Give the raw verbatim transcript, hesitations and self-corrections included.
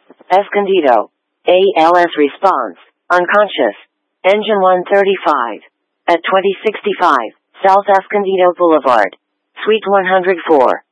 Escondido. A L S response. Unconscious. Engine one thirty-five. At twenty sixty-five, South Escondido Boulevard. Suite one hundred four.